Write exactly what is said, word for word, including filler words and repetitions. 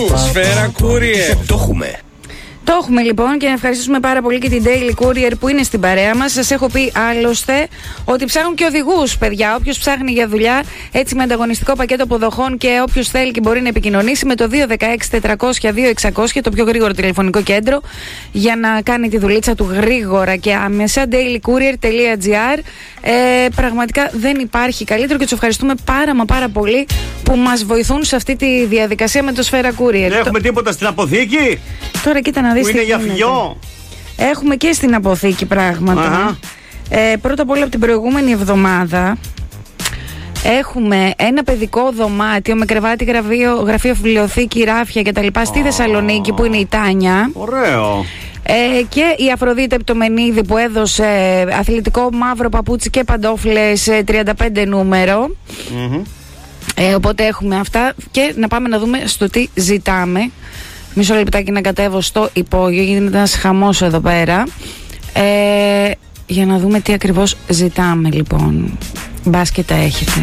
Σφαίρα Courier. Το έχουμε. Το έχουμε λοιπόν και να ευχαριστήσουμε πάρα πολύ και την Daily Courier που είναι στην παρέα μας. Σας έχω πει άλλωστε ότι ψάχνουν και οδηγούς, παιδιά. Όποιος ψάχνει για δουλειά, έτσι με ανταγωνιστικό πακέτο αποδοχών και όποιος θέλει και μπορεί να επικοινωνήσει με το δύο ένα έξι τετρακόσια δύο εξακόσια, το πιο γρήγορο τηλεφωνικό κέντρο, για να κάνει τη δουλίτσα του γρήγορα και άμεσα. dailycourier.gr. Ε, πραγματικά δεν υπάρχει καλύτερο και τους ευχαριστούμε πάρα μα πάρα πολύ που μας βοηθούν σε αυτή τη διαδικασία με το Σφαίρα Courier. Δεν έχουμε το... τίποτα στην αποθήκη. Τώρα κοίτα να δεις. Που είναι για φυγιό. Έχουμε και στην αποθήκη πράγματα. Ε, πρώτα απ' όλα από την προηγούμενη εβδομάδα έχουμε ένα παιδικό δωμάτιο με κρεβάτι, γραφείο, γραφείο βιβλιοθήκη, ράφια κτλ. Στη oh. Θεσσαλονίκη που είναι η Τάνια. Ωραίο. Ε, και η Αφροδίτη Επτομενίδη που έδωσε αθλητικό μαύρο παπούτσι και παντόφλες τριάντα πέντε νούμερο. Mm-hmm. Ε, οπότε έχουμε αυτά και να πάμε να δούμε στο τι ζητάμε. Μισό λεπτάκι να κατέβω στο υπόγειο γιατί είναι ένας χαμός εδώ πέρα, ε, για να δούμε τι ακριβώς ζητάμε λοιπόν. Μπας και τα έχετε.